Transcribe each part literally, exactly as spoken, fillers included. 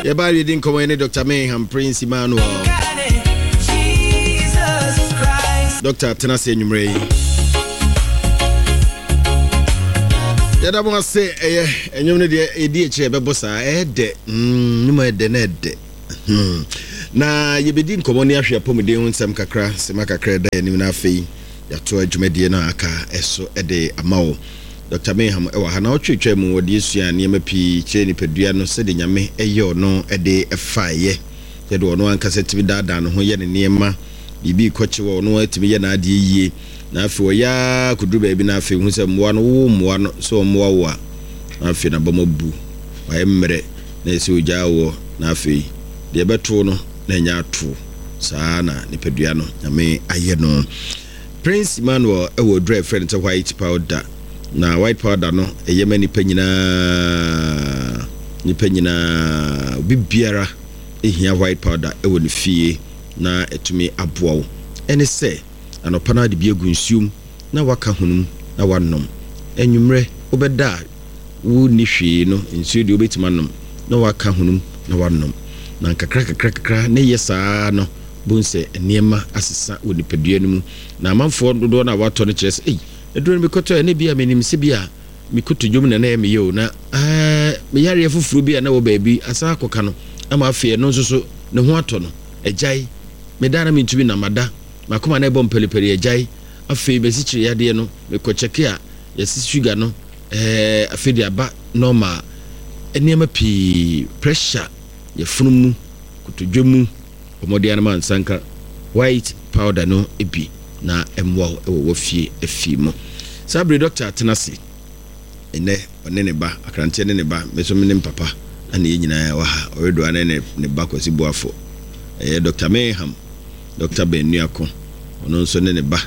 Yeah, by reading comment, Doctor Mayhem, Prince Emmanuel, Doctor Tenase Numre. Yeah, that one say, eh, and you know the idea, Babosa, eh, de, hm, no more than a de. Hmm. Na ye be din komoni ahwe apomde nsem kakra sema kakra da ni na afei ya to adwumade na aka eso ede amawo Doctor Mayhem e wa ha na otwetwa mu wode esua ne mapi kire ni pedua no se de nyame eyo no ede efaye ye de ono ankasa tibi dada no ho ye ne niema bibi koche wo no atimi ye na ade yie na afei ya kudu ba bi na afei hu se moa no wo moa no so moa wo a na afei na bomobu wa emre na esi oja wo na afei de beto no na nya to sana ni pedua no nyame aye no Prince Emmanuel e wo dry friend to white powder na white powder no e yema ni panyina ni panyina bibiara e hia white powder e wo ni fie na etumi aboa wo ene se anopa na de bi egu nsuum na waka hunum na wanom enwumre obeda wo ni hwe no nsuo de obetima nom na waka hunum na wanom na kakra kakra kakra ne yesa no bonse niema asesa woni pedua no mu na amanfo dodo na wato no kyerese eh eduro me koto ne bia menim se bia me koto dwom na na me yo na eh me yare afufuru bia na wo baabi asa akoka no ama afie no nso so ne ho ato no ejai me dana me ntumi na mada makoma na ebom pelepele ejai afie be si kire yade no me ko cheke a yesi sugar no eh afie dia ba normal eniema pi pressure ye funumu kutudwemu omodi anama nsanka white powder no ebi na emwa ewo fie efi mo sabre doctor tenase ene one ne ba akrante ne ne ba meso me ne papa ana ye nyina wa ha oredo ana ne ne ba kwasi boafo eh Doctor Mayhem Doctor Benuako ono nso ne ne ba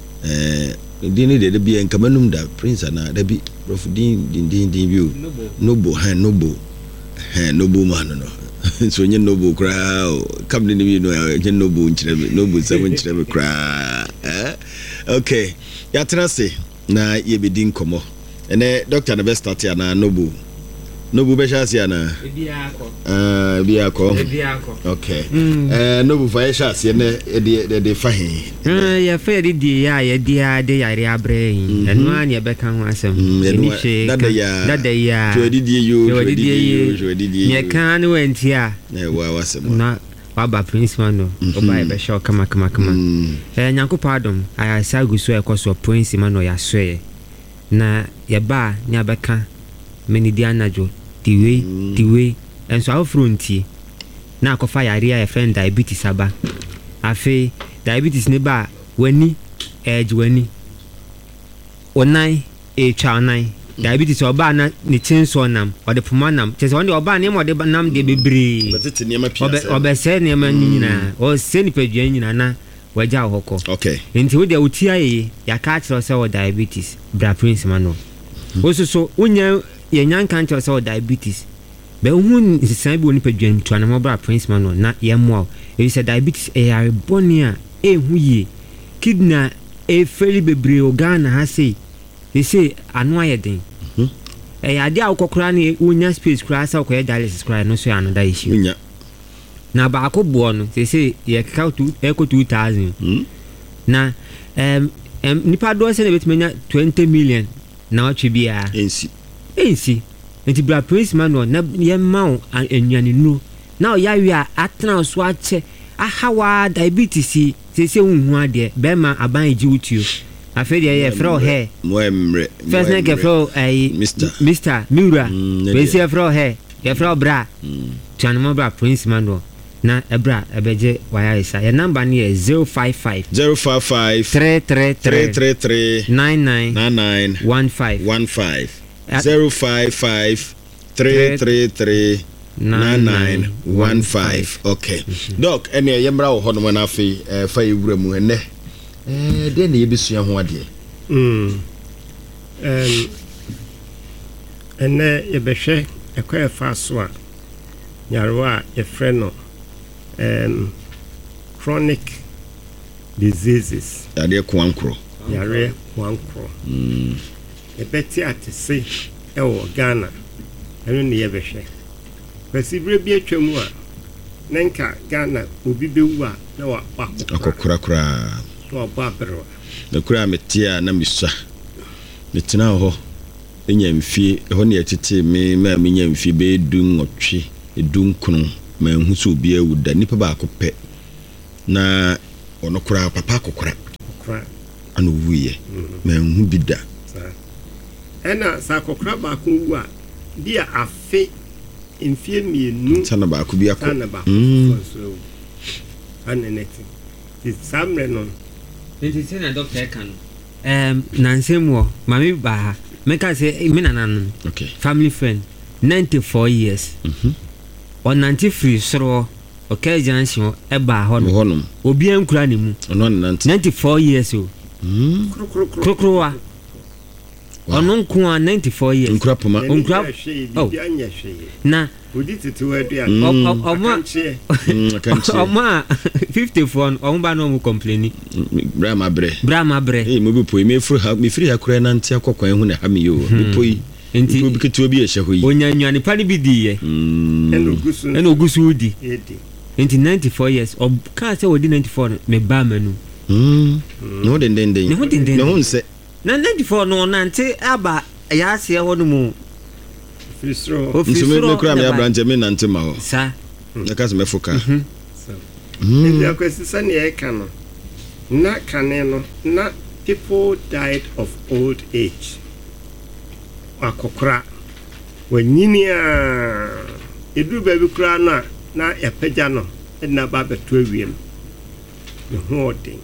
eh dini de de bi enkamanum da prince na da bi prof din din din din bi nobo ha nobo ha nobo man no so nye nobo kra kam ni bi no nye nobo nchire nobo seven nchire kra eh okay ya trase na ye be din komo ene doctor na best start ya na nobo nobo be shasi na biako ah biako biako okay eh nobo fa shasi ne de de fa he eh ya fa de di ya ya di ya de ya ri abre enu an ye be kan ho asem ni she dada ya dada ya to di di yo to di di yo to di di ye kan wenti a eh wa wasem na baba Prince Emmanuel oba e be show kama kama kama eh nyankopa adom aya sa guso e koso Prince Emmanuel ya soye na ye ba ni abeka meni di anajo tiwe tiwe enso afronti na akofa yare ya friend diabetes aba afi diabetes ne ba wani edge wani onai e chanai diabetes oba na ne chinso nam ode puma nam chese wonde oba ne mo de nam de bebre betete ne ma pia se obe se ne ma nyina o se ni pedua nyina na waja hoko okay enti wo de utia ye ya ka chiro se o diabetes bra Prince Emmanuel wo so so unya ye nyan kan chiro se o diabetes be hu nsisan bi oni pedua ntwa na mo bra Prince Emmanuel na ye mo e se diabetes e yare bonia e hu ye kidna e feli bebre o Ghana ha sei e se anu ayeden eh ade akokora na unya space kra sa okoye dialysis kra no so another issue unya na ba akobbo no se se ye ka to eco two thousand na em em nipa do se na betimanya twenty million na otwe bia ensi ensi enti bra Prince Emmanuel na ye mawo enwane nu na ya wi a atena so ache ahawa diabetes se se hunhu ade be ma aban eji utio afedi ye fro he moemre first name fro ai Mister Mister Mura we say fro he ye fro bra twanmo bra Prince Emmanuel na ebra ebeje waya isa your number ni zero five five zero five five three three three three three nine nine nine nine one five one five zero five five three three three nine nine one five okay doc ene yemra wo hono na afi fa yewura mu ene eh de na yebesua ho ade mm em ene yebehwe ekwa fa so a yarwa e freno um, chronic diseases ade kwankro yare kwankro mm e beti atese e wo Ghana eno ne yebehwe kwasi bre bi atwa mu a nenka Ghana obi bewu a na wa akokora kora wa ba bro na kura metia na misua metena ho enya mfie ho ne atete me ma menya mfie be du nwotwe edu nkunu ma hu so obi awuda nipa ba akopɛ na ono kura papa akokora kora ana wuye ma hu bida ena sa akokora ba ko wu a dia afe mfie mienu sana ba ko bi akɔ sana ba so aneneti ti samre no nti se na doctor kan em nansemo mami ba meka say me nananom okay family friend ninety-four years mhm on ninety-three soro okay junction e ba ho no honom obi ankura ne mu ono ninety-four years o mhm krokrowa ono nko a ninety-four years nkura poma nkura oh na odi titu adu a ọmọ ọmọ fifty-four ọmọ ba no mo complain bra ma bre bra ma bre eh mo bi poi me furu ha me firi ha kura na ntia kokwan hu na ha me yo me poi enti obi ketu obi ehye ho yi onya nwane pa ni bi di ye eno gusu eno gusu di edi enti ninety-four years o ka se odi ninety-four me ba manu mm no den den den no den den no nse na ninety-four no nante aba ya se ho no mu fisro ofisro me kura me abrante me nante ma ho sa na ka se me foka so ndi akwesi sane e ka no na kane no na people died of old age akokora wanyini a edu ba bi kura na na yapagya no na ba beto awiem ne hoodin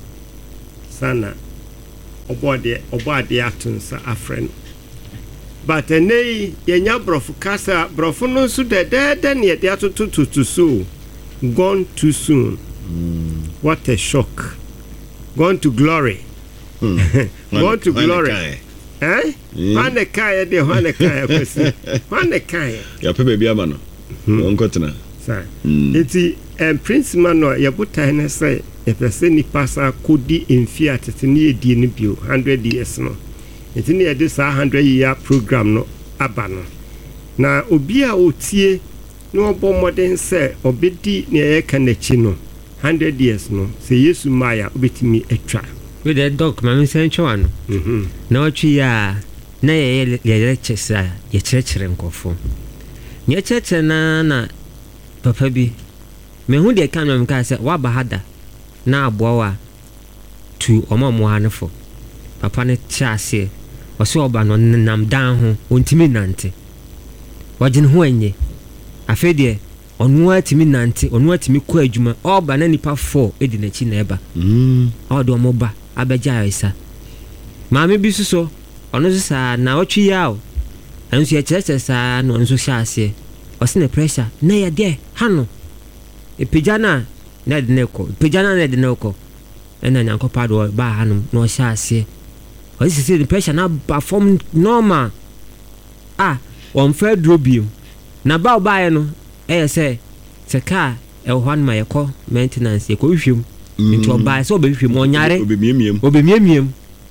sana obode obode atunsa afren but enei yenya brofu kasa brofu no su dedede ne yede atototo so gone too soon mm. What a shock. Gone to glory. mm. Gone to glory. Eh? When the kai de when the kai kwesi. When the kai. Ya pe baby ama no. Onko tena. Sa. Eti em prince man no ya buta ne say e pese ni pasa kodi emfi atete ne edi ne bio one hundred years no. Eti ne yede sa one hundred year program no aba no. Na obi a otie no obo modern say obedi ne ye kanachi no one hundred years no say Yesu maya obetimi atwa. With the dog mama sencho ano mhm na otwi ya na ye ye lecture ye kyerɛkyerɛ nkɔfo ye kyerɛkyerɛ na na papa bi me hu de kan me ka sɛ wa ba hada na aboa tu ɔmamo hanefo papa ne kyase ɔso ɔba no nam dan ho ontimi nante wagene ho anye afi de ɔno atimi nante ɔno atimi kɔ adwuma ɔba na nipa four edi na chi na ɛba mm ɔdo ɔmoba abeja isa maame bi suso ono sa na otwi yawo enso ye kyerɛkyerɛ saa no enso hya ase ɔse ne pressure na ye de hano epejana na de ne kɔ epejana na de ne kɔ ɛna nyankɔpa do ba hano na ɔhya ase ɔse se ne pressure na perform normal ah on fa drobiem na ba ba ye no ɛyɛ sɛ sɛ ka ɛwɔ hɔ ma ye kɔ maintenance ye kɔ hwehwem nti oba so obehwe mo nyare obemiemiem obemiemiem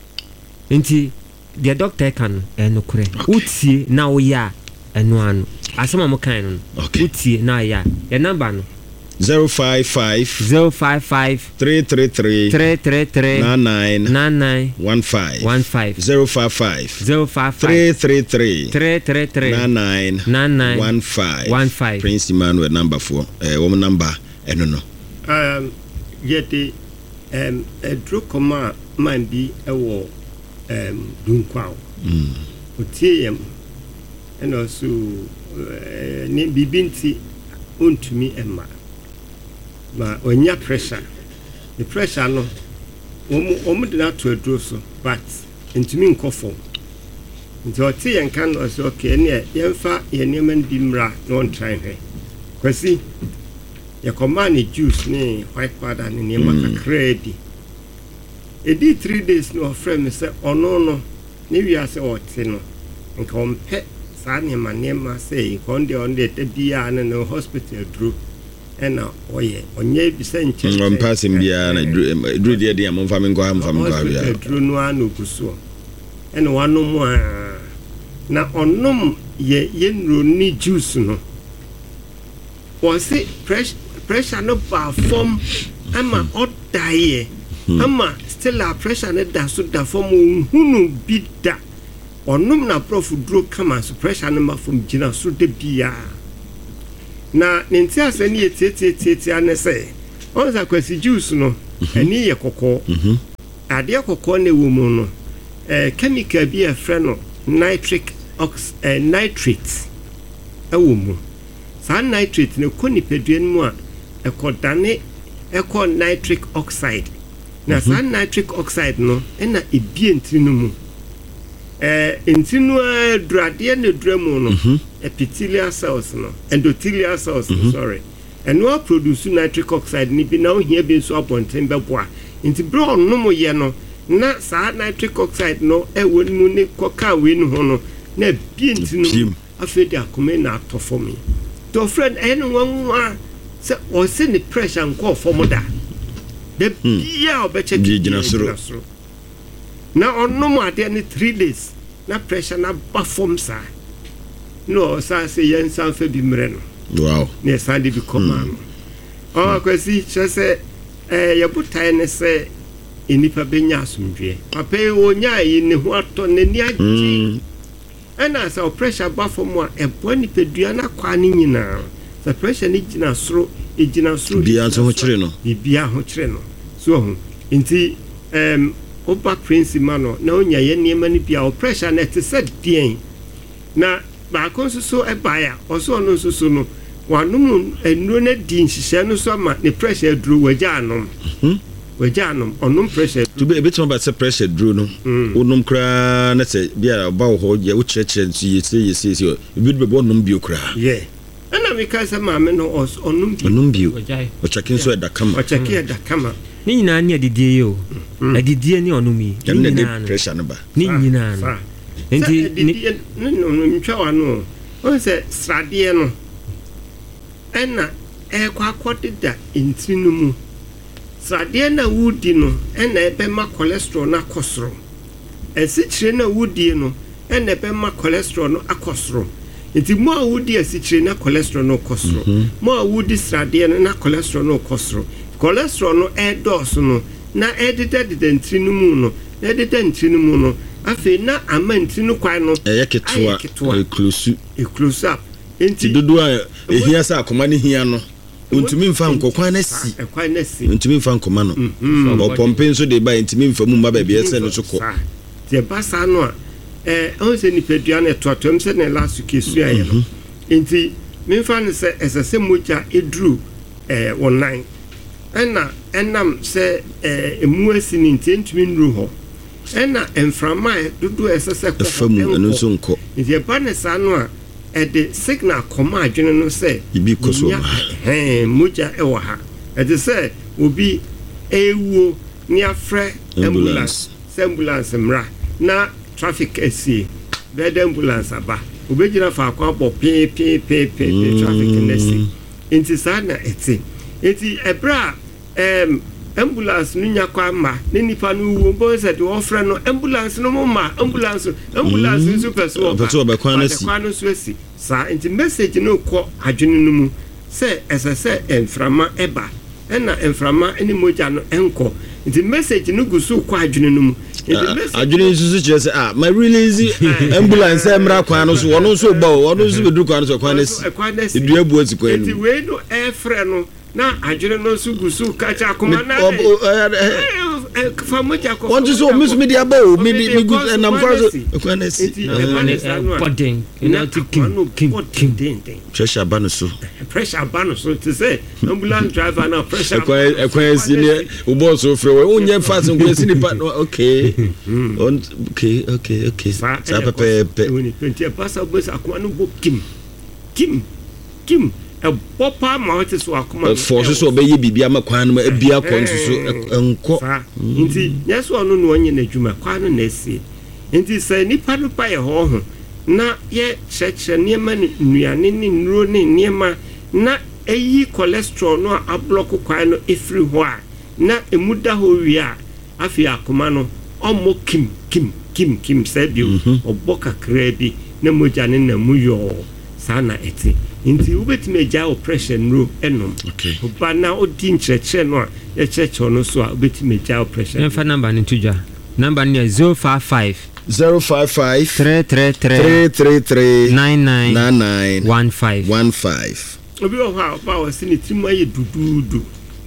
nti the doctor kan enokure utie na oya enu anu asema mo kan no utie na ya the number no zero five five zero five five three three three three three three nine nine nine nine one five one five zero five five zero five five three three three three three three nine nine nine nine one five one five Prince Emmanuel number four eh wo number eno no um yete um edro koma man bi ewo um dunkwao mm otiem eno so ni bibinti ontumi emma ma onya pressure the pressure no omu omu de na to edro so but ntumi nkofo nti otie yen kan no so okay ne yemfa ye neman bi mra no on try he kwasi ya command juice ni white powder ni ni makakreedi edi three days no friend me say ono no ni wi ase ote no nka ompe sa ni manema say konde onde te bia na no hospital dru ena oye onye bi se nche on pass him bia na dru de de am fam nko am fam nko bia dru no anu kuso ena wanu mu na onom ye ye nro ni juice no wɔse pressure pressure no ba fam ama ɔdaeɛ ama still a pressure no da so da fam nhunu bi da ɔnom na prɔfo duro kama so pressure no ma fam gyina so da biara na ne nti asɛ ne yɛ tietietie ne sɛ ɔn sa kwasi juice no ani yɛ kɔkɔɔ adeɛ kɔkɔɔ ne wɔ mu no eh chemical bi a frɛ no nitric ox eh, nitrate ɛwɔ mu saa nitrate ne kɔ nipadua no mu a ɛkɔdane ɛkɔ nitric oxide na saa nitric oxide no ɛna ebie ntiri no mu eh ntiri no adradeɛ ne dura mu no epithelial cells no endothelial cells no, sorry ɛno a produce nitric oxide ni bi na ohia bi nso abɔnten bɛboa nti bro no mo yɛ no na saa nitric oxide no ɛwɔ mu ne kɔka we no ho no na ebie ntiri no afei de akome na atɔfo me to friend ɛno nwanwa sɛ ɔse ne pressure nkɔ fɔm da de bia ɔbɛkyɛ gyina soro na ɔno mo ade ne three days na pressure na ba fɔm saa no sa se yɛn san fa bi mrɛ no wow ne san de bi kɔma no ɔ kwasi kyerɛ sɛ eh yɛbotae ne sɛ enipa benya asomdwe papa yi onya yi ne ho atɔ ne ni agye ɛna sɛ pressure ba fɔm a ɛbɔ nipadua na kwa ne nyinaa the pressure ni gyina soro e gyina soro bia nso ho kyere no bia ho kyere no so ho nti em oba principal no na onya ye niema ni bia o pressure na te said bien na ba kon so so e baya o so no so so no wanum enuro na di nhihye no so ma ne pressure duro wagya anom mhm wagya anom onum pressure to be bit about the pressure duro no onum kra na se bia ba wo ho ye wo kyerɛkyerɛ nso ye se ye se ye bi be bo onum bio kra yeah ana mi ka sɛ maame no onum bio onum bio o checking so da kama o checking da kama ni nyina ne adidie yo adidie ni onum yi ni nyina pressure no ba ni nyina no enti adidie no no ntwa wa no o sɛ sradeɛ no ɛna ɛkɔ akɔde da ntiri no mu sradeɛ na wudi no ɛna ɛbɛma cholesterol na akɔsoro ɛsikyire na wudi no ɛna ɛbɛma cholesterol no akɔsoro nti mo a wudi asikyire na cholesterol no kɔsoro mo a wudi sradeɛ no na cholesterol no kɔsoro cholesterol no ɛdɔɔso no na ɛdeda deda ntiri no mu no na ɛdeda ntiri no mu no afei na ama ntiri no kwan no ɛyɛ ketewa eklusu eklusu up nti dodo a ehia sɛ akoma ne hia no ontumi mfa nkokwan na si ekwan na si ontumi mfa nkoma no o pompe nso de ba ntumi mfa mu ma ba bia sɛ no so kɔ te basa no a eh on se ni pedua na toatom se na last kesu aye no enti memfa ne se esese moja edru eh online ena enam se eh emu asini ntentumi nru ho ena emframa dodo esese kɔ famu eno so nkɔ enti eba ne sa no a e de signal kɔma adwene no se ibi koso ma eh moja e wa ha e de se obi ewo ni afrɛ ambulance ambulance mra na traffic esi bed ambulance aba obegyina fa akwa bo pe pe pe pe traffic nesi enti sa na eti enti ebra em ambulance no nya kwa ma ne nipa no wo bo se de ofre no ambulance no mo ma ambulance ambulance nso peso oba peso oba kwa nesi kwa no so esi sa enti message no kɔ adwene no mu se esese emframa eba ena emframa eni moja no enko nti message no gusu kɔ adwene no mu adwene nso so kyerɛ sɛ ah my release ambulance emra kwan no so wono so ba wono so bedu kwan no so kwan nesi edua bu ati kwan nti we no e frɛ no na adwene no so gusu kacha akoma na famoja ko want to so miss media ba o me me good and am for kwan nesi podding ina tikim kim kim pressure ba no so pressure ba no so to say ambulance driver na pressure kwan kwan si ne o boss o frɛ we unye fast kwan si ni pa okay okay okay okay sa pepe pe oni twenty pasa boss akoma no bo kim kim kim e popa ma wote so akoma force so be ye bibia ma kwan no bia kwan so enko nti yeso ono no onye na dwuma kwan no na esi nti sai nipa no pa ye ho ho na ye cheche niema nuane ni nuro ni niema na eyi cholesterol no ablock kwan no efiri ho a na emuda ho wi a afi akoma no omo kim kim kim kim said you oboka krebi na moja ne na muyo sana eti nti wobɛtumi agya wo pressure nro ɛnom oba na odi nkyerɛkyerɛ no a yɛkyerɛkyerɛ no so a wobɛtumi agya wo pressure ɛmfa number no to dwa number no yɛ zero five five zero five five three three three three three three nine nine nine nine one five one five. obi wɔ hɔ a ɔba wɔ se ne tirim ayɛ duduudu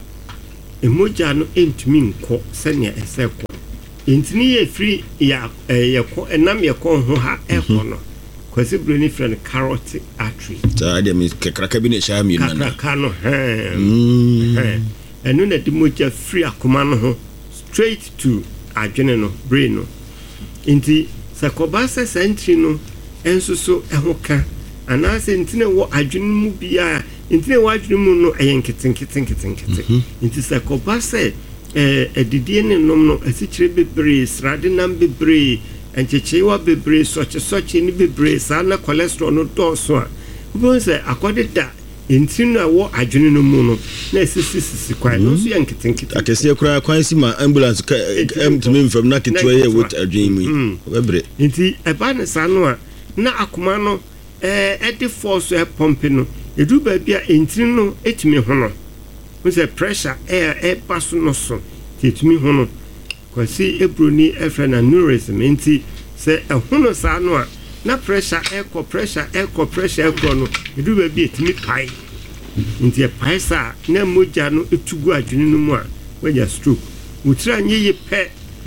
emogya no ɛntumi nkɔ sɛnea ɛsɛ kɔ ntini yɛ firi yɛ yɛkɔ ɛnam yɛkɔ ho ha ɛkɔ no kwasi broni friend carrot artery saa de me kakraka bi ne sha mi nana kakraka no hɛn ɛno na de mogya firi akoma no ho straight to adwene no brain no nti sɛ kɔba sɛ sɛntri no ɛnso so ɛho ka anaasɛ ntine wɔ adwene mu bia ntine wɔ adwene mu no ɛyɛ nketenketenketenkete nti sɛ kɔba sɛ ɛɛ ɛdidie ne nom no asikyire bebree srade nam bebree ɛnkyekyewa bebree sɔkye-sɔkye ne bebree saa na cholesterol no dɔɔso a wobɛhu sɛ akɔde da ntiri no a wɔ adwene no mu no na ɛsisi sisi kwan no nso yɛ nketenkete akɛseɛ koraa kwan si ma ambulance ka ɛmtumi mfam na ketewa yɛ wot adwene mu yi wɔbɛbrɛ nti ɛba ne saa no a na akoma no ɛɛ ɛde force ɛpɔmpe no edu baabi a ntiri no etumi ho no wosɛ pressure ɛɛ ɛba so no so te etumi ho no kwasi ebroni ɛfrɛ na neurism nti sɛ ɛho no saa no a na pressure ɛkɔ pressure ɛkɔ pressure ɛkɔ no edu baabi etumi pae nti ɛpae saa na mogya no etugu adwene no mu a wɔnya stroke wotira nye yɛ pɛ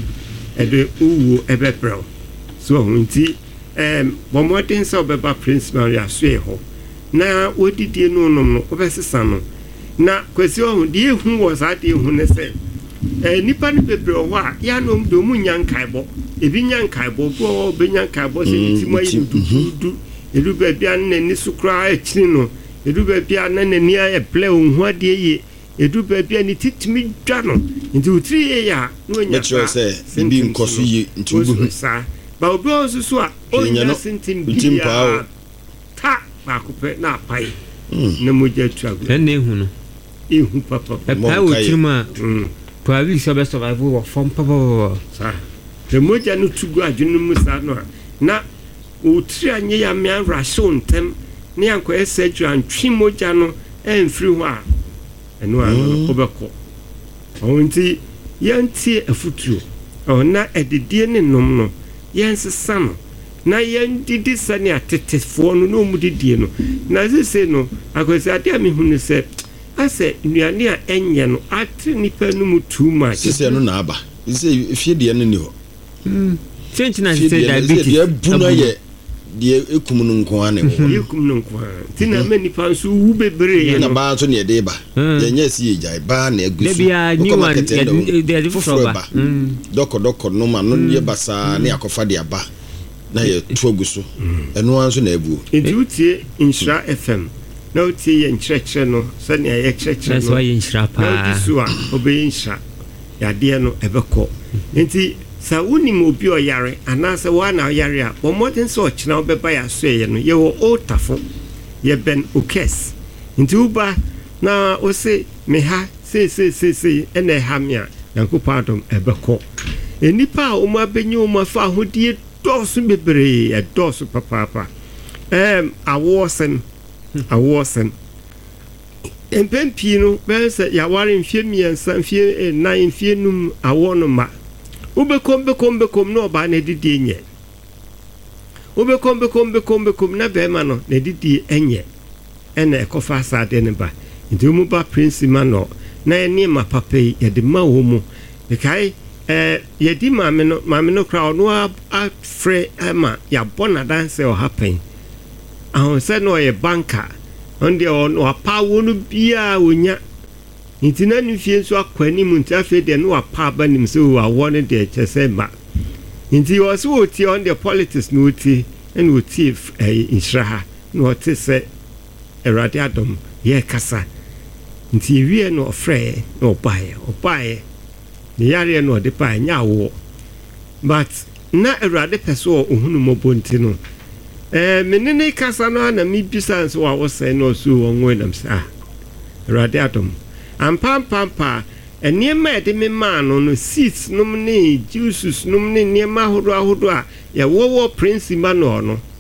ɛde uwo ɛbɛbrɛw so ɔho nti ɛɛm bɔmmɔden sɛ ɔbɛba principal yɛ aso yɛ hɔ na wɔdidie no nom no wɔbɛsesa no na kwasi ɔho deɛ ehu wɔ saa deɛ ehu ne sɛ ɛɛ nipa no bebree wɔ hɔ a yɛanom de ɔmu nya nkaebɔ ebi nya nkaebɔ bi wɔ hɔ nya nkaebɔ sɛ ne ti mu ayi duduudu edu baabi a ne n'ani so koraa akyiri no edu baabi a na n'ani ayɛ blɛ ohun adeɛ yie edu baabi a ne titimi dwa no nti wotiri yie a na onya saa sɛ bibi nkɔ so yie nti wobu saa ba obi wɔ nso so a onya sentim bi a ta baako pɛ na apae na mogya tu agbo ɛna ehu no ehu papa ɛpae wɔ tirim a probably sɛ ɔbɛ survive wɔ fam papa saa the mogya no tugu adwene mu saa no a na wotiri anye ya me anrahye ntem ne yankɔ ɛsɛ adwira ntwi mogya no ɛmfiri hɔ a ɛno a no wobɛkɔ ɔho nti yɛntie afutuo ɔna ɛdidie ne nom no yɛnsesa no na yɛndidi sɛnea tetefoɔ no na ɔmu didie no na sese no akwasi ade a mehu no sɛ asɛ nnuane a ɛnyɛ no ate nipa no mu too much sese no na aba sese fie deɛ no ni hɔ change na sese diabetes deɛ bu no yɛ deɛ ekum no nko ane wɔ ekum no nko a tina me nipa nso wu bebree yɛ na ba so ne de ba yɛnyɛ si yɛ ba na agusu debia new one de foforo ba dɔkɔ dɔkɔ no ma no yɛ basa ne akɔfa de aba na yɛ to agusu ɛno anso na abuo nti utie Nhyira F M na utie yɛ nkyerɛkyerɛ no sɛnea yɛ kyerɛkyerɛ no na yɛ nhyira pa na disu a obɛyɛ nhyira yadeɛ no ɛbɛkɔ nti sa wonim obi ɔyare anaasɛ wana ɔyare a wɔmmɔden sɛ ɔkyena wobɛba yɛ asoɛyɛ no yɛwɔ otafo yɛbɛn okes nti woba na wo se me ha seeseesei ɛna ɛha me a nyankopɔn adom ɛbɛkɔ nnipa a wɔn abɛnyɛ wɔn afa ahodie dɔɔso bebree ɛdɔɔso papaapa ɛɛm awoɔsɛm awoɔsɛm mpɛn pii no bɛyɛ sɛ yɛaware mfie mmiɛnsa mfie nnan mfie num awoɔ no ma wobɛkɔm bɛkɔm bɛkɔm na ɔbaa na didie nyɛ wobɛkɔm bɛkɔm bɛkɔm bɛkɔm na bɛrima no na didie ɛnyɛ ɛna ɛkɔfa asade ne ba nti wɔn ba prince ma no na ɛne ma papa yi yɛde ma wɔn mu bikae ɛɛ yɛdi maame no maame no kora ɔno afrɛ ɛma yɛabɔ n'adanse ɔha pɛn ahosɛ na ɔyɛ banka ɔno deɛ ɔno apa wɔn no biara wɔnya nti na ne fie nso akɔ anim nti afei deɛ no wapa aba nim sɛ wɔawɔ no deɛ kyɛ sɛ ma nti wɔ sɛ wɔtie ɔno deɛ politics na wɔtie ɛna wɔtie ɛyɛ nhyira ha na ɔte sɛ awurade adɔm yɛ kasa nti ewie no ɔfrɛ na ɔbaeɛ ɔbaeɛ ne yareɛ no ɔde paeɛ nyɛ awoɔ but na awurade pɛ so wɔ ohunu mmɔbɔ nti no ɛɛ mene ne kasa no a na mebisa nso wɔ awɔsɛe na ɔso wɔn ŋo nam sɛ ah awurade adɔm ampampampa nneɛma a yɛde me maa no no seats nom ne juices nom ne nneɛma ahodoɔ ahodoɔ a yɛwɔ wɔ prince ma no no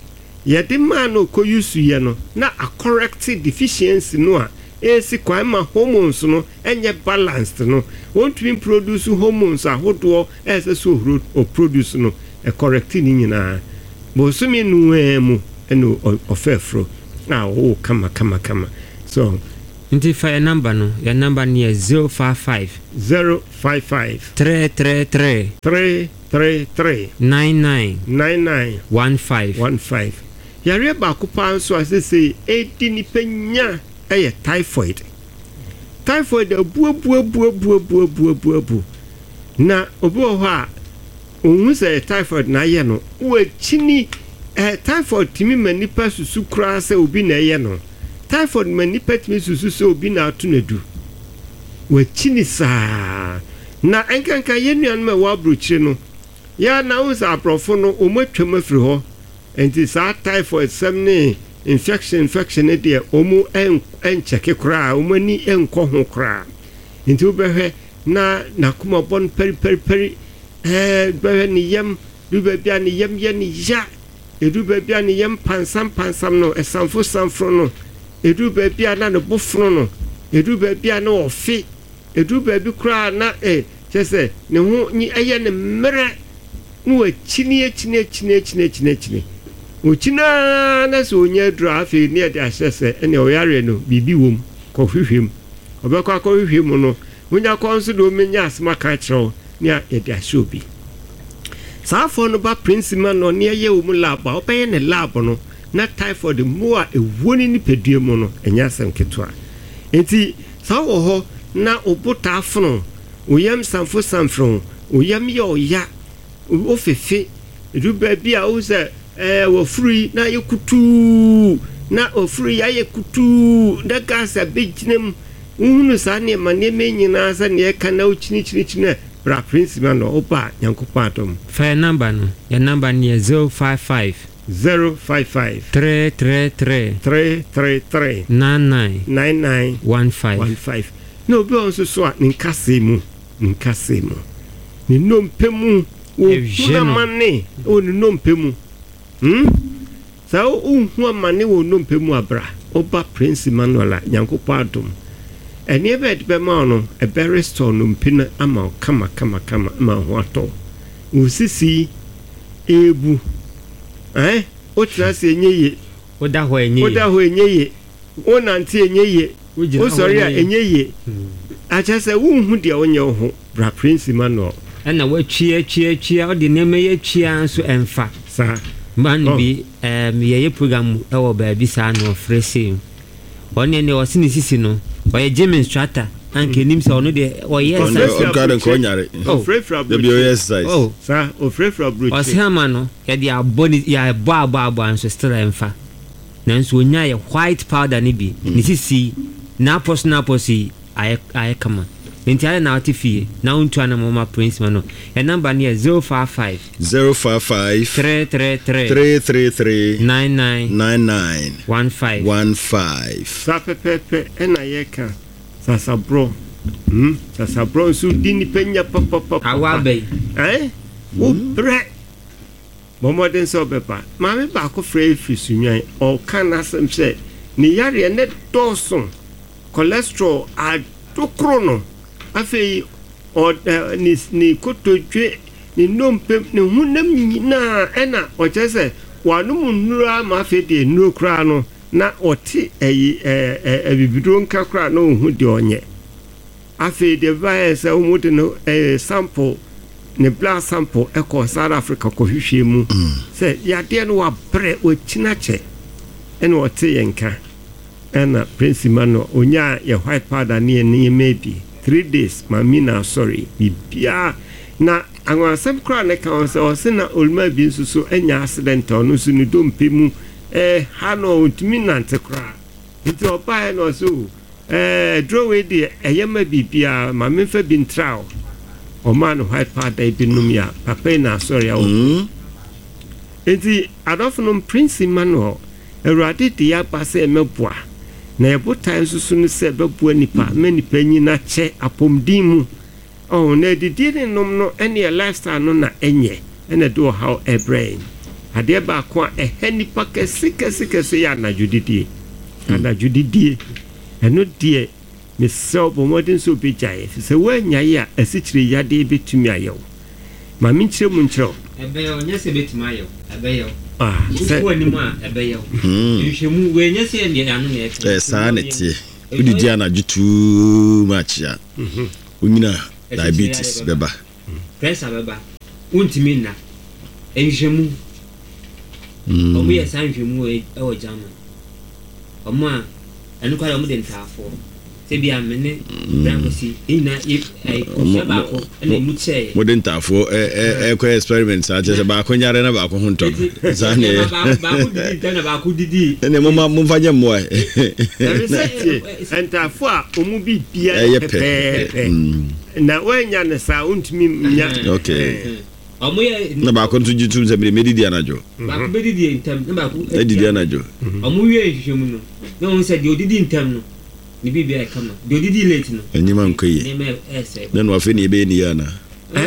yɛde maa no kɔ use yɛ no na a correct deficiency no a esi kwan ma hormones no enye balanced no wontumi produce hormones ahodoɔ ɛsɛ so horo o produce no e correct ni nyinaa bo so mi nu emu eno ofefro na o kama kama kama so nti fa your number no your number near zero five five zero five five three three three three three three nine nine nine nine one five one five yare ba ko pa so asese edi ni penya eye typhoid typhoid abu abu abu abu abu abu abu abu na obi ho a ohun se typhoid na ye no wo chini eh typhoid timi manipa susu kura se obi na ye no typhoid manipa timi susu se obi na atunadu wo chini sa na enkanka ye nuan ma wa brochire no ya na wo sa aprofo no o matwam afiri ho enti sa typhoid semne infection infection e de omu en en cheke kra omu ni enko ho kra nti obehwe na nakuma bon peri peri peri eh behwe ni yam du be bia ni yam ye ni ya edu be bia ni yam pansam pansam no esanfo sanfro no edu be bia na ne bofro no edu be bia na ofi edu be bi kra na eh chese ne ho ni eye ne mere no achini achini achini achini achini achini ochina na so nya drafi ne de asese ene oyare no bibi wom ko hwehwem obekwa ko hwehwem no wonya konso do menya asma ka kiro ne e de ashobi safo no ba principal no ne ye wom lab a obeye ne lab no na typhoid mo a ewoni ni pedue mo no enya sanketo a enti sawo ho na obuta afono oyam sanfo sanfro oyam ye oya ofefe ruba bia o se eh wo free na yekutu na ofree ya yekutu da gas abegyinem uhunu sa ne mane menyina sa ne ka na uchini chini chini bra principal no opa yankopa atom fa number no your number near zero five five zero five five three three three three three three nine nine nine nine one five one five no bi on so so a nkase mu nkase mu ni nompemu o na mane o ni nompemu Hmm? So unhu amane wo nompe mu abra oba Prince Emmanuel Nyankopa adom eni ebe de ma no e be restore nompe na ama kama kama kama ma ho ato usisi ebu eh o tra se enyeye o da ho enyeye o da ho enyeye o nante enyeye o sorry a enyeye acha se unhu de onye ho bra Prince Emmanuel na wa twie twie twie o de neme ye twie so emfa sa man oh. bi um ye program e wo ba bi sa no frese onne ne o sini sisi no o ye James Strata anke nim se ono de o yes o garden ko nyare o frefra bro the exercise oh sa o frefra bro o se ama no ye de aboni ya bo abo abo anso still emfa nanso onya ye white powder ni bi ni sisi na pos na posi ay ay kama Entiale na atifie na untu ana mama Prince Mano. Your number near zero five five zero five five three three three three three three nine nine nine nine one five one five. Sa pepepe ena yeka sa sabro. Hmm sa sabro su dini penya papa papa. Awabe. Eh? O bre. Momo den so bepa. Mame ba ko free fisunyan o kan asem se ni yare ne doson. Cholesterol a to krono. Afei o ni ni kotodwe ni nompe ni hunam nyina ena o chese wanu munura ma fe de nu kra no na oti eyi eh ebibidro nka kra no hu de onye afei de virus o mu de no eh sample ne blood sample e ko South Africa ko hwehwe mu se ya de no wa bre o chinache ena oti yenka ena Prince Emmanuel onya ye white powder ni ni maybe three days mamina sorry bibia na anwasem kra ne kan se o se na olma bi nsuso enya accident onu su ni dompe mu eh hano ontimi nante kra nti opa no so eh droway de eyema bibia mamemfa bi ntrao o man white powder bi numia papa na sorry o nti adofno Prince Emmanuel erade de ya pase meboa na ebotan susu no se beboa nipa manipa nyina che apomdimu oh na didi ne nom no ene lifestyle no na enye ene do how a brain adeɛ baako a ɛhɛ nipa kɛse kɛse kɛse yɛ anadwodidie anadwodidie ɛno deɛ mesɛ bɔ mmɔden sɛ obɛgyaeɛ sɛ woanyae a asikyire yadeɛ bɛtumi ayɛ wo ma menkyerɛ mu nkyerɛ wo ɛbɛyɛ wo nyɛ sɛ bɛtumi ayɛ wo ɛbɛyɛ wo sɛ woanim a ɛbɛyɛ wo nhwɛmu wɔnyɛ sɛ deɛ ano ne ɛka saa ne teɛ wodidi anadwo too much a wonyina diabetes bɛba pressure bɛba wontumi nna nhwɛmu ɔmo yɛ saa nhwɛmu ɛwɔ German ɔmo a ɛno kwa ɔmo de ntaafoɔ sɛ bi a mene brankosi ina ɛkɔsɛ baako ɛna mu kyɛɛ mo de ntaafoɔ ɛkɔ experiment saa kyɛ sɛ baako nyare na baako ho ntɔ saa ne baako didi ntɛ na baako didi ɛne momma momfa nyɛ mmoa ntaafoɔ a ɔmo bi bia pɛpɛɛpɛ na woanya ne saa wontumi nya ɔmo yɛ na baako nso gye tum sɛ mede medidi anadwo baako bɛdidi ntɛm na baako adidi anadwo ɔmo wie nhwehwɛ mu no na ɔmo sɛ deɛ ɔdidi ntɛm no ne bibi a kama deɛ ɔdidi late no ɛnyima nkɔ yie na no afei ne yɛbɛyɛ ne yɛ anaa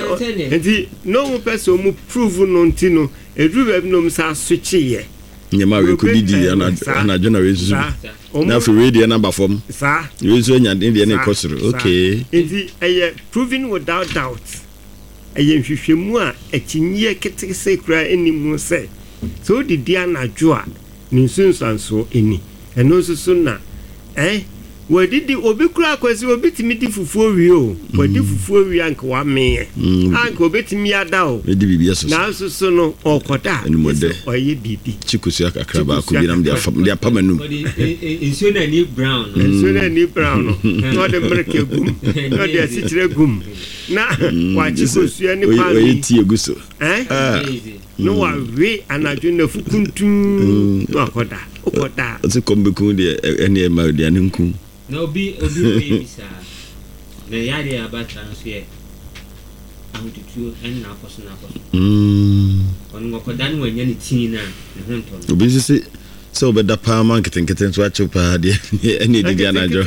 nti na ɔmo pɛ sɛ ɔmo prove no nti no ɛduru baabi na ɔmo sa asokyeeɛ nyɛma a wɛkɔdidi anadwo na wɛsusu na afei wei deɛ naba fam wei nso anya deɛ ne ɛkɔ soro okay nti ɛyɛ proving without doubt ɛyɛ nhwehwɛmu a akyinyeɛ ketekese koraa ɛni mu sɛ sɛ wodidi anadwo a ne nsunsuansoɔ ɛni ɛno nso so na eh wadidi obi kura kwasi obi timi di fufuo wi o wadi fufuo wi anka wa me anka obi timi ada o edi bibi aso na so so no okoda oye bibi chikusu akakra ba ko bi nam dia fam dia pamanum enso na ni brown enso na ni brown no de merke gum no de asichire gum na wa chikusu ani pa oye tie guso eh no wa we anadwo na fukuntun no akoda okoda ose kombeku de ene e ma de aninku na obi obi obi bisa na yare abata nso ye ahututuo en na akoso na akoso mm onu ngokoda no wanya ne tin na ne ho nto obi sisi sɛ wobɛda paa ma nketenkete nso akyew paa deɛ ɛne didi anadwo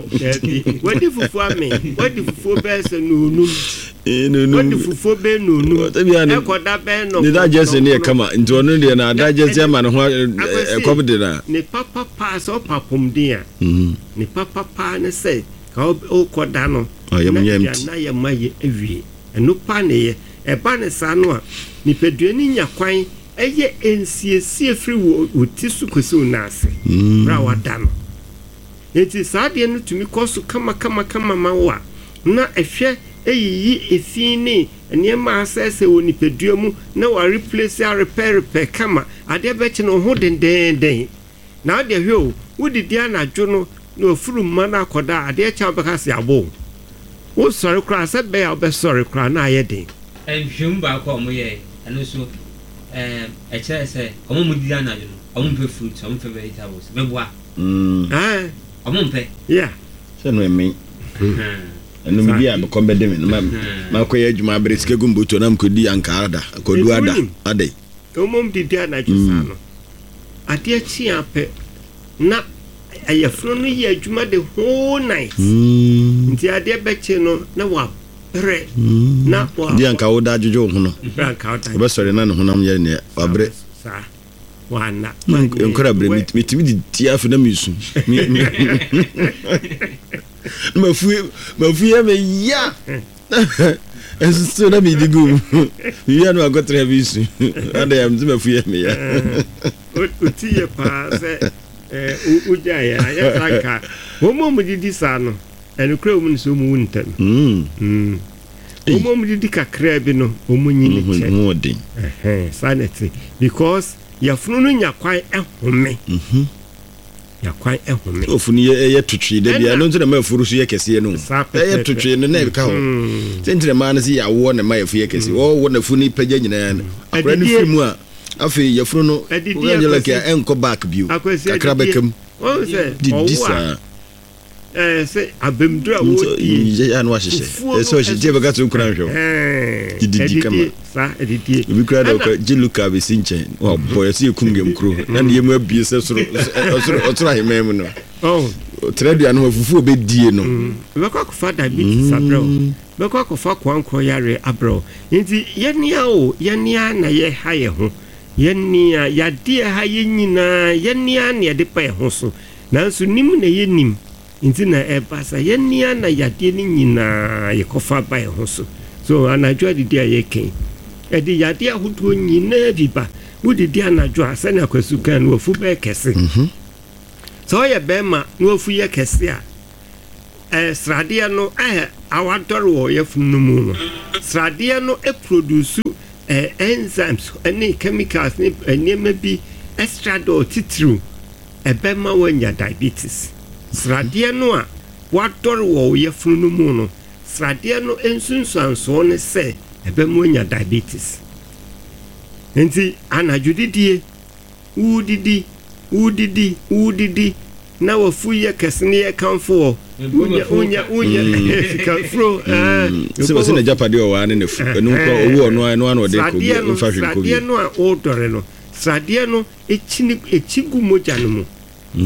wadi fufuo ame wadi fufuo bɛɛ sɛ nonum wadi fufuo bɛɛ nonum ɛkɔda bɛɛ nɔ ne digest ne yɛ kama nti ɔno deɛ na digest ama ne ho ɛkɔm de na ne papa paa sɛ ɔpapom den a ne papa paa ne sɛ ka wokɔda no na yɛ ma yɛ awie ɛno pa ne yɛ ɛba ne saa no a nipadua ne nya kwan ɛyɛ ensiesie firi wo ti su kosi unase bra wada no enti saa de no tumi kɔso kama kama kama ma wa na ɛhwɛ ɛyiyi efin ne nneɛma asɛsɛ wɔ nipadua mu na wa replace a repair repair kama ade bɛkye no ho dendenden na ade hwɛ o wodidi anadwo no na ofuru mma na akɔda ade kya bɛka se abo wo sɔre kora sɛ bɛyɛ a wobɛsɔre kora na ayɛ den ɛnhwɛm baako a ɔmo yɛ ɛno so eh ɛkyerɛ sɛ ɔmo mu di anadwo no ɔmo mpɛ fruit ɔmo mpɛ vegetables mɛboa mm ah ɔmo mpɛ yeah sɛ no emi ɛno mi bi a me kombe de me no ma ma kɔ yɛ adwuma abere sika gumbuto na mkɔdi ankaada kɔdu ada adai ɔmo di di anadwo sa no ade akyi apɛ na ayɛfro no yɛ adwuma the whole night nti ade bɛkye no na wa re na wa di anka wo da djojo ho no anka wo da be sori na ne honam yɛ ne wabre sa wa na nkora bre mitimi di tiafu na misu mafu mafu ya me ya esu na mi digu ya no agotre bisu ada ya mzima mafu ya me ya o ti ye pa se eh u ja ya ya sanka wo mo mu di sa no enu kra mu nso mu wuntam mm mm o mo mu di kakra bi no o mo nyi ne che mo din eh sanity because ya funu no nyakwan ehome mhm yakwan ehome ofunu ye ye twetwe de bia no nso na mafuru so ye kese no ye twetwe no na ka ho sentre ma na si ya wo na ma yafu ye kese wo wo na funu pagya nyina na akra no fimu a afi ya funu no wo anyela ka enko back bio kakra bekam o se di sa eh se abemdura wo di ya no ahyehyɛ eh so hye tie bega to nkura nhwɛ eh di di kama sa edidie bi kura da ko jiluka be sinche wa boy se ekum gem kro na ne yemu abie se soro soro otoro ahemam no oh tradua no afufu obedie no be kwa ko fada bi sabro be kwa ko fa kwankro yare abro nti yenia o yenia na ye ha ye ho yɛnia yadeɛ ha yɛ nyinaa yɛnia ne yɛde pa yɛ ho so nanso nim na yɛnim nti na ɛba sa yɛnia na yadeɛ ne nyinaa yɛkɔfa ba yɛ ho so so anadwo adidi a yɛkɛn ɛde yadeɛ ahodoɔ nyinaa bi ba wodidi anadwo a sɛne akwasu kan no wafu bɛɛ kɛse sɛ ɔyɛ bɛrima na wafu yɛ kɛse a ɛɛ sradeɛ no ɛyɛ awadɔre wɔ yɛfunu no mu no sradeɛ no ɛproduce ɛɛ enzymes ɛne chemicals ne nneɛma bi extra dɔ titiriw ɛbɛma wanya diabetes sradeɛ no a wadɔre wɔ yɛfunu no mu no sradeɛ no nsunsuansoɔ ne sɛ ɛbɛma wanya diabetes nti anadwodidie wudidi wudidi wudidi na wafu yɛ kɛse ne yɛ kanfo unya unya unya sikafro ah se bose na japade o wa ne ne fu enu ko owu ono anu anu de ko mfa hwe ko bi sradeɛ no a odore no sradeɛ no echini echigu moja no mu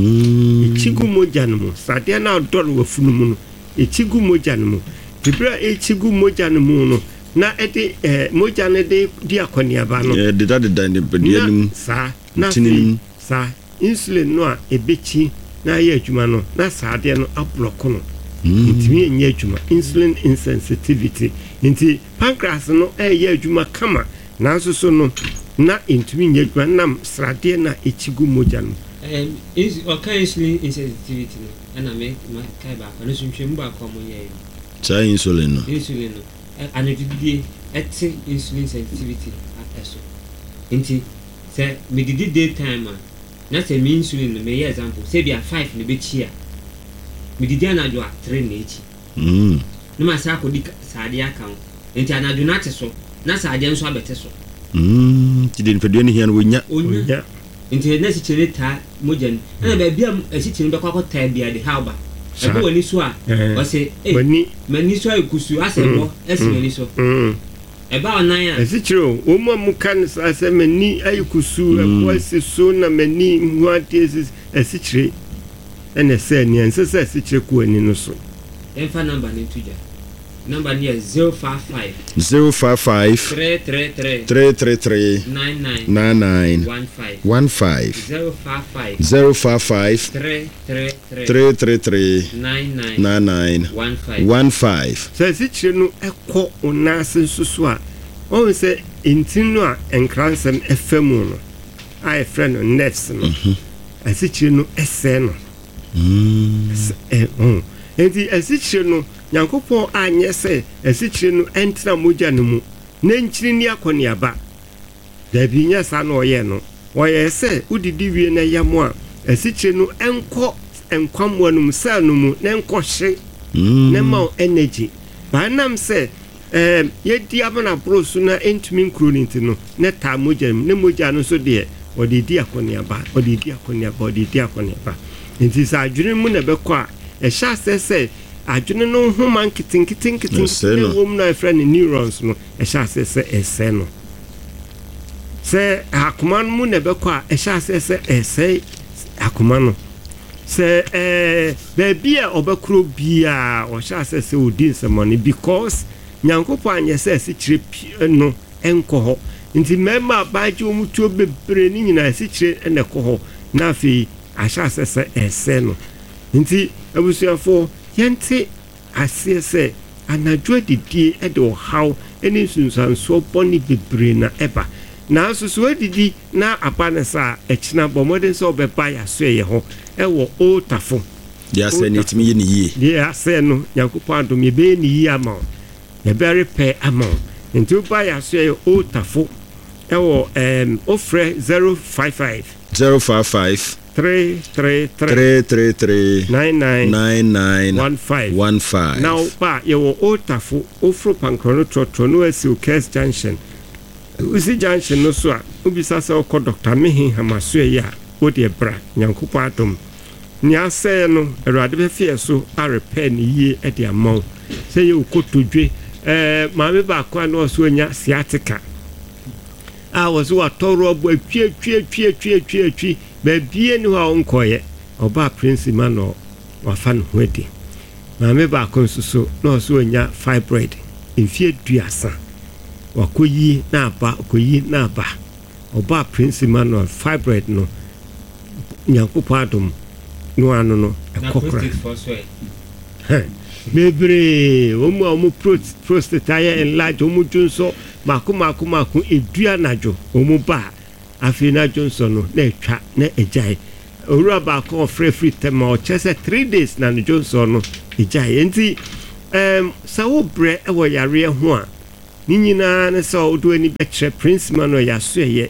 mm echigu moja no mu sradeɛ na odore wafu no mu no echigu moja no mu tibra echigu moja no mu no na ede eh moja ne de di akoniaba no eh de da de da ne bedia nim sa na sa insulin no a ebechi na yɛ adwuma no na saade no ablɔko no ntimi nyɛ adwuma insulin insensitivity nti pancreas no ɛyɛ adwuma kama nanso so no na ntimi nyɛ adwuma nam sradeɛ na echigu moja no em is okay insulin insensitivity no ana me kai ba fa no so ntwem ba ko mo yɛ cha insulin no insulin no anadidie ɛte insulin sensitivity aso nti sɛ medidi daytime a na se mi insulin no me example say bia five ne be chi a me didi anadwo a three na echi mm no ma sa akodi saade aka ho enti anadwo na te so na saade nso abete so mm ti den fedua ne hia no wonya onya enti na si chere ta mojan na ba bia asi chere be kwakọ ta bia de hauba ebe wani so a o se eh mani so ekusu asebo esi mani so mm eba onan a esichiro o mu mu kan ase mani ayikusu ebo ase so na mani hu ate esichire ene se ni ense se esichire ku ani no so enfa number ni tuja number ni is zero five five zero five five three three three three three three nine nine nine nine one five one five zero five five zero five five three three three three three nine nine nine nine one five one five so esichire no ekọ onase nsusu a on se intinu a enkransem efemu no ai friend no nerves no esichire no ese no mm eh oh enti esichire no Nyankopɔn anye se esichire no entra moja no mu na nkyiri ni akoniaba da bi nya sa no ye no oye se udidi wie na yamo a esichire no enko enkwamwa no mu sa no mu na enko hye na ma energy ba nam se eh yedi abana brosu na entumi nkroninti no na ta moja ne moja no so de odidi akoniaba odidi akoniaba odidi akoniaba nti sa adwene mu na bekọ a e sha sese adwene no ho man kitinkitin kitin na wom na friend neurons no e sha sese ese no se akoma mu na bekọ a e sha sese ese akoma no se eh be bia obekro bia o sha sese odi nsemo because Nyankopɔn anye se esichire no enko ho nti mema baaje omutuo bebre ni nyina esichire ene ko ho na afi ahya sese ese no nti abusuafo yente ase se anadwo didie e de ohaw eni sunsanso boni bebre na eba na asusu adidi na abanesa echina bomode so beba ya so ye ho e wo otafo dia se ni timi ye ni yie dia se no Nyankopɔn adom ye be ni yie ama a very pay amount into buy a say otafo ewo um ofre zero five five zero five five three three three three three nine nine nine nine one five one five now ba yewo otafo ofro pankrono trotro no asi Ukes junction usi junction no so a obisa se okọ Doctor Mehin Hamaso ya odi bra Nyankopɔn adom ni ase no Awurade be fie so a repair ni yie e de amount say you kotodwe eh maame ba kwa no so nya sciatica a wo so atoro bo atwie atwie atwie atwie atwie atwie ba bie ni ho onkoye oba prince ma no wa fa no hwedi maame ba ko nsuso no so nya fibroid infie duasa wakoyi na aba koyi na aba ɔba Prince Emmanuel fibroid no nyankopɔn adom no ano no ɛkɔkora bebree wɔn a wɔn prostate ayɛ enlarge wɔn dwo nso mako mako mako edua nadwo wɔn ba afei nadwo nso no na etwa na egyae owura baako ɔfrɛ free tema ɔkyɛ sɛ three days na nadwo nso no egyae nti ɛm sɛ wo brɛ ɛwɔ yareɛ ho a ne nyinaa ne sɛ ɔdo ani bɛkyerɛ Prince Emmanuel yaso ɛyɛ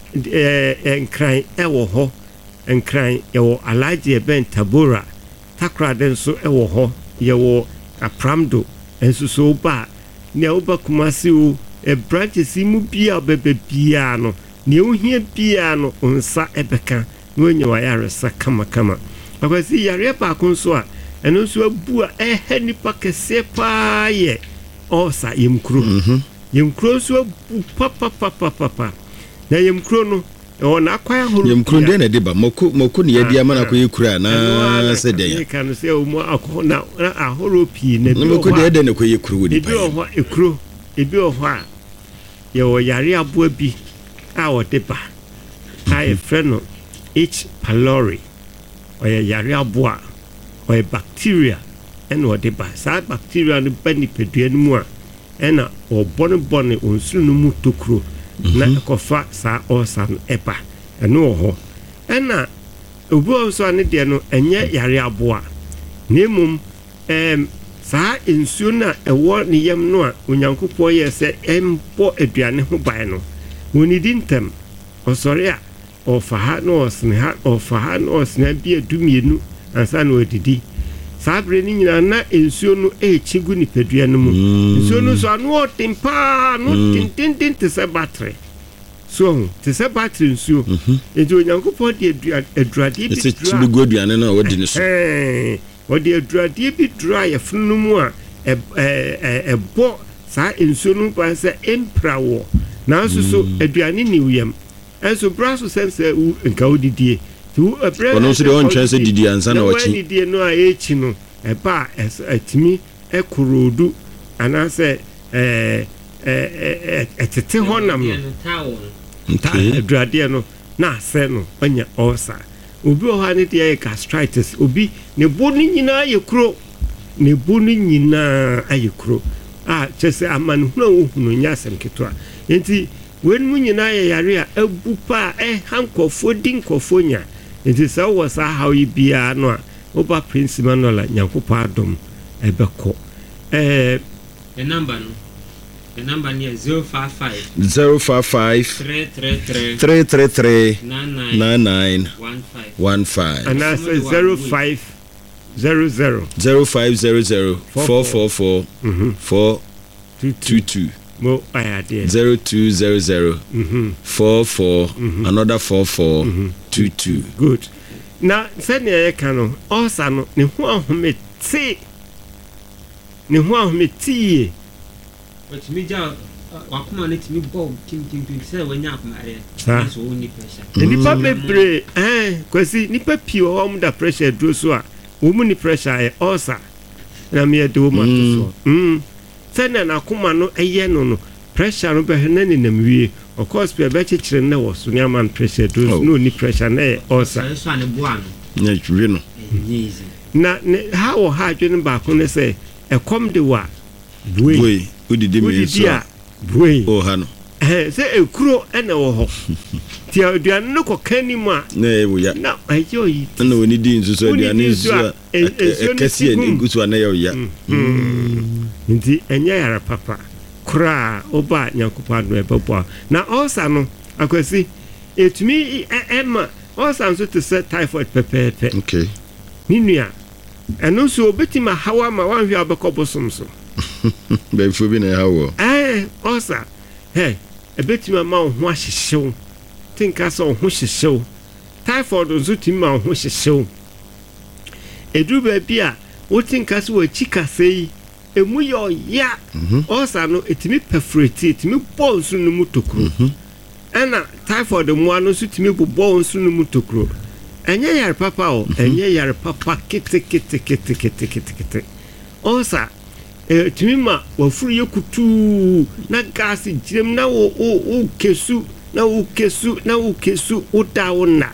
ɛɛ nkran ɛwɔ hɔ nkran yɛwɔ Alhaji Eben Tabora Takoradi nso ɛwɔ hɔ yɛwɔ Apramdo nso so ba ne woba Kumasi o e branches mu bia bebe bia no ne ohia bia no onsa ɛbɛka no nya wa yare sa kama kama akwasi yare ba ko nso a ɛno nso abu a ɛhɛ nipa kɛse paa yɛ ɔsa yemkuro mhm yemkuro nso abu papa papa papa na yemkuro no ona akwa horo yemkuro de na de ba moko moko ne yadi ama na ko yekura na se de ya kan se o mo akọ na ahoro pii na bi moko de de na ko yekuro wodi pa ebi o ho ekuro ebi o ho a ye wo yare aboa bi a o de ba ai freno H pylori o ye yare aboa o ye bacteria en o de ba sa bacteria no ba ni pedua no mu a ena o bone bone onsuru no mu tokuro na kofa sa osa no eba eno ho ena obu oso ane de no enye yare aboa nemum em sa ensuo na ewo ne yam no a onyankopɔ yɛ sɛ empo aduane ho ban no woni dintem osore a ofa ha no osne ha ofa ha no osne bi adumienu ansa na odidi sabre ni nyina na ensuo no echigu ni pedua no mu ensuo no so anu otimpa no tintintin te se battery so te se battery ensuo enti onyankopɔ de adurade bi dra se bi goduane na wodi ne so eh wodi adurade bi dra ya funu mu a e e e bo sa ensuo no ba se emprawo na so so aduane ni uyam enso braso sense nka odidie tu abre ono so de on chance didi ansa na wachi ni die no a echi no e ba atimi ekorodu anase eh eh etete honam no nta adurade no na ase no onya ulcer obi o ha ne de gastritis obi ne bo ni nyina ayekro ne bo ni nyina ayekro a chese amanu na ohunu nya asem ketwa enti wen mu nyina ye yare a abu pa eh hankofo dinkofo nya enti sa wo sa how yi bia no a oba Prince Emmanuel nyankopɔ adom ebeko eh the number no the number near zero five five zero five five three three three three three three nine nine one five one five and that's zero five zero zero zero five zero zero four four four four two two mo ayade zero two zero zero four four another four four two two. Good. Na sani e kanu osa no ne ho ahome ti ne ho ahome ti but me ja wakoma ne timi bo kim kim kim se wanya akoma are so woni pressure ni pa bebre eh kwasi ni pa pi o hom da pressure duro so a wo mu ni pressure e osa na me de wo ma to so mm sani na akoma no eye no no pressure no be na ni nam wie of course pe be chechire na wo so ni man pressure duro no ni pressure na e osa so ane bo ano na twi no na ha wo ha adwene ba ko ne se e kom de wa buei udidi me so buei o ha no eh se ekuro ene wo ho ti aduane no ko kanimu a na e wo ya na ayo yi na woni di nsuso aduane nsuso e kesi e gusu na ya ya nti enya yara papa kura oba nyakupa no ebebo na osa no akwasi etumi ema osa nso te se typhoid pepepe okay ni nua eno so obetima hawa ma wan hwe abekobosom so be fu bi na hawo eh osa he ebetima ma ho ahyehyew tinka so ho hyehyew typhoid nso timi ma ho hyehyew edu ba bia wo tinka so wa chika sei emu yo ya osa no etimi perforate etimi bo nso no mutokro ana typhoid mu ano so timi bo nso no mutokro enye yar papa o enye yar papa kete kete kete kete kete kete osa etimi ma wafuru yekutu na gas jirem na wo o kesu na wokesu na wokesu woda wona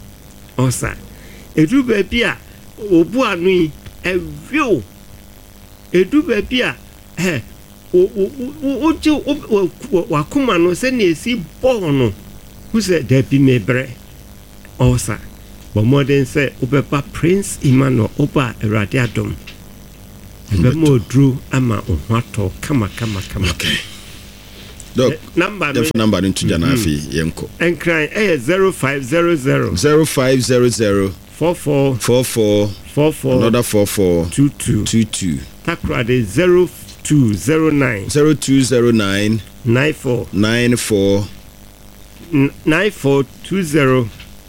osa edu baabi a obu anu yi ewiu edu baabi a eh o o o wakoma no se na esi ball no who said there be mebre osa but modern say obepa Prince Emmanuel oba Awurade adom ebe mo dru ama ohwato kama kama kama. Okay. Look, number the number into Janafi Yenko. And cry eh zero five zero zero zero five zero zero four four four four four four another four four two two two two. Takrade zero two zero nine zero two zero nine nine four nine four nine four two zero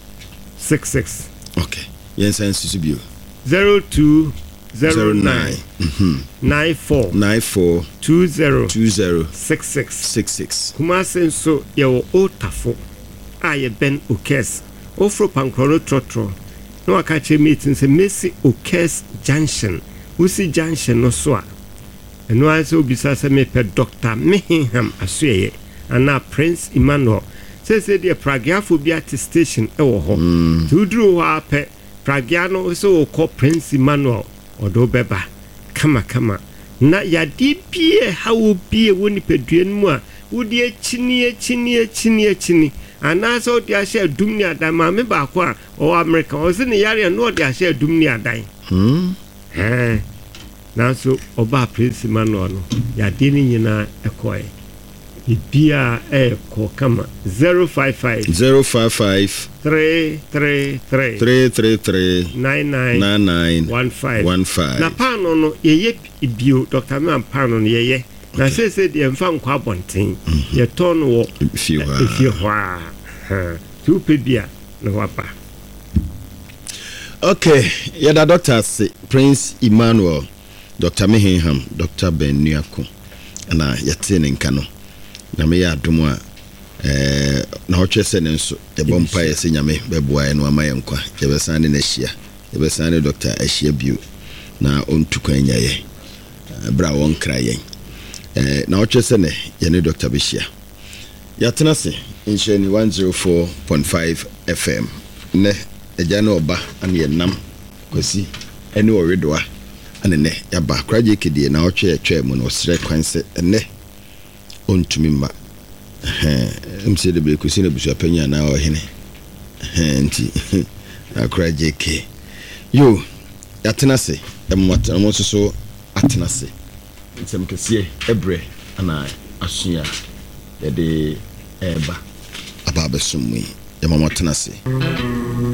six six. Okay. Yes, and Susibio. Zero two zero nine nine four nine four two zero two zero six six six six. Kumasen so yawo otafo aye Ben Ukes ofro pankro trotro no akache meeting se Messi Ukes Junction usi junction no so a eno aso bisa se me pe Doctor Mehinham Asuye ana Prince Emmanuel se se de pragiafo bi at station e wo ho tuduru ho ape pragiano so ko Prince Emmanuel odo beba kama kama na yadi pie hawo pie woni peduen mu a wodi achini achini achini achini anaso odi ahye dumni adama me ba ko a o America o se ne yare no odi ahye dumni adan hm eh na so oba Prince Emmanuel no yadi ni nyina ekoe ibia e ko kama zero five five zero five five three three three three three three nine nine nine nine one five one five. Na pano no yeye bio Doctor Man pano no yeye na se se de mfa nkwa abonten ye ton wo fie hwa fie hwa ha tu pebia na wapa. Okay, yeah, the doctor say Prince Emmanuel, Doctor Mehinham, Doctor Ben Nuako na yete ne nka no na me ya adomo a eh na ho twese ne nso de bompa ye se nyame beboa no ama ye nkwa ye besane na hia ye besane Doctor ahia bio na ontu kwanya ye bra won kra ye eh na ho twese ne ye ne Doctor Beshia ya tena se insheni one oh four point five F M ne eja na oba an ye nam kwasi ene oredoa ane ne ya ba kraje kedie na ho twe ye twa mu no sre kwanse ene ontumi mba eh mse de be kusi na busu apanya na o hene eh nti akra jeke yo atena se emota mo so atena se nsem kese ebre ana asua de eba aba besumwe ya mama atena se